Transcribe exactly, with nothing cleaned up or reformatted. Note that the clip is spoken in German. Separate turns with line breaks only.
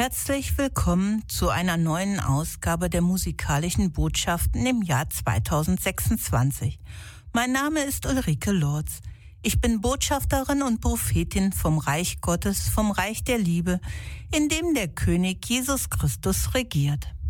Herzlich willkommen zu einer neuen Ausgabe der musikalischen Botschaften im Jahr zweitausendsechsundzwanzig. Mein Name ist Ulrike Lorz. Ich bin Botschafterin und Prophetin vom Reich Gottes, vom Reich der Liebe, in dem der König Jesus Christus regiert.